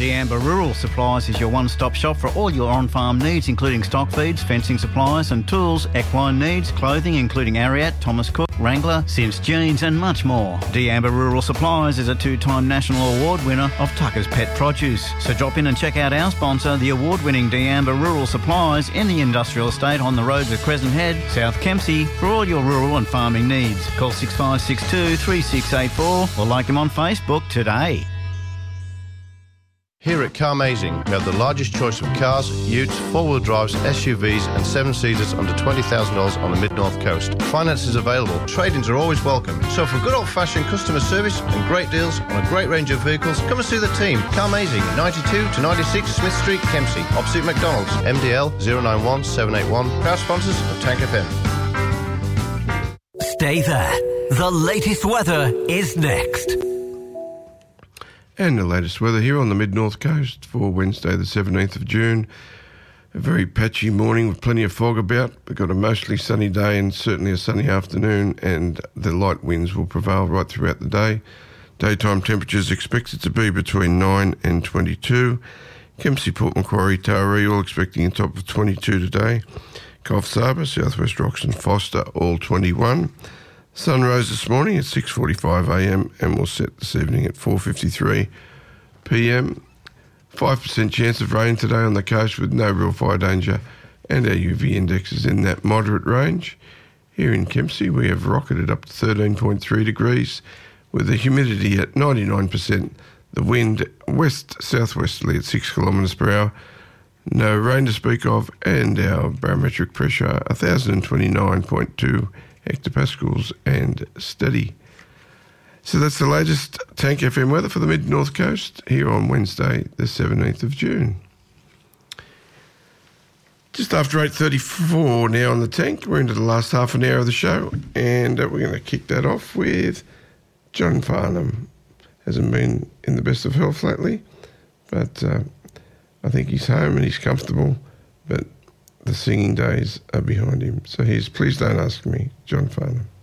D'Amber Rural Supplies is your one-stop shop for all your on-farm needs, including stock feeds, fencing supplies and tools, equine needs, clothing including Ariat, Thomas Cook, Wrangler, Sims Jeans and much more. D'Amber Rural Supplies is a 2-time national award winner of Tucker's Pet Produce. So drop in and check out our sponsor, the award-winning D'Amber Rural Supplies in the industrial estate on the road to Crescent Head, South Kempsey, for all your rural and farming needs. Call 6562 3684 or like them on Facebook today. Here at Carmazing, we have the largest choice of cars, utes, four-wheel drives, SUVs and seven-seaters under $20,000 on the mid-north coast. Finance is available. Trade-ins are always welcome. So for good old-fashioned customer service and great deals on a great range of vehicles, come and see the team. Carmazing, 92 to 96 Smith Street, Kempsey, opposite McDonald's. MDL 091 781. Proud sponsors of Tank FM. Stay there. The latest weather is next. And the latest weather here on the mid-north coast for Wednesday the 17th of June. A very patchy morning with plenty of fog about. We've got a mostly sunny day and certainly a sunny afternoon, and the light winds will prevail right throughout the day. Daytime temperatures expected to be between 9 and 22. Kempsey, Port Macquarie, Taree all expecting a top of 22 today. Coffs Harbour, South West Rocks and Foster all 21. Sun rose this morning at 6:45am and will set this evening at 4:53pm. 5% chance of rain today on the coast with no real fire danger, and our UV index is in that moderate range. Here in Kempsey we have rocketed up to 13.3 degrees with the humidity at 99%, the wind west-southwesterly at 6 kilometres per hour, no rain to speak of, and our barometric pressure 1029.2 hectopascals and steady. So that's the latest Tank FM weather for the mid-north coast here on Wednesday the 17th of June. Just after 8:34 now on the Tank. We're into the last half an hour of the show, and we're going to kick that off with John Farnham. Hasn't been in the best of health lately, but I think he's home and he's comfortable, but the singing days are behind him. So here's Please Don't Ask Me, John Farnham.